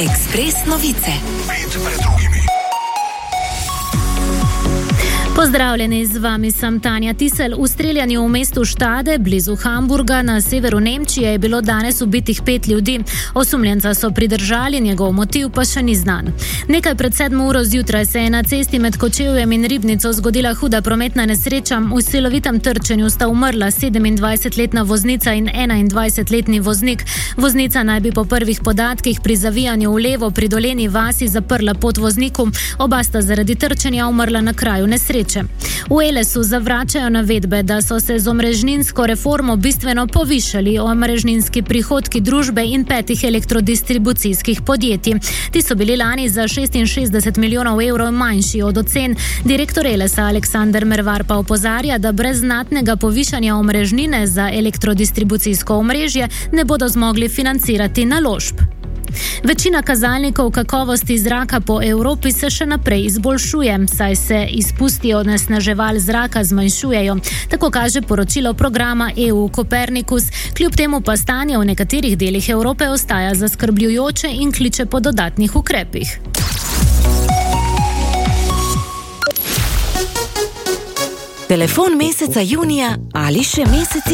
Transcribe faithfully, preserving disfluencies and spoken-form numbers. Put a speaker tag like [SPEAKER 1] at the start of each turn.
[SPEAKER 1] Ekspres novice.
[SPEAKER 2] Pet pred drugimi.
[SPEAKER 3] Pozdravljeni, z vami sem Tanja Tisel. V streljanju v mestu Štade, blizu Hamburga, na severu Nemčije, je bilo danes ubitih pet ljudi. Osumljenca so pridržali, njegov motiv pa še ni znan. Nekaj pred sedmo uro zjutraj se je na cesti med Kočevjem in Ribnico zgodila huda prometna nesreča. V silovitem trčenju sta umrla sedemindvajsetletna voznica in enaindvajsetletni voznik. Voznica naj bi po prvih podatkih pri zavijanju v levo pri Dolenji vasi zaprla pot vozniku. Oba sta zaradi trčenja umrla na kraju nesreče. V Elesu zavračajo navedbe, da so se z omrežninsko reformo bistveno povišali omrežninski prihodki družbe in petih elektrodistribucijskih podjetij. Ti so bili lani za šestinšestdeset milijonov evrov manjši od ocen. Direktor Elesa Aleksander Mervar pa opozarja, da brez znatnega povišanja omrežnine za elektrodistribucijsko omrežje ne bodo zmogli financirati naložb. Večina kazalnikov kakovosti zraka po Evropi se še naprej izboljšuje, saj se izpusti onesnaževal zraka zmanjšujejo. Tako kaže poročilo programa E U Copernicus. Kljub temu pa stanje v nekaterih delih Evrope ostaja zaskrbljujoče in kliče po dodatnih ukrepih.
[SPEAKER 1] Telefon meseca junija ali še mesec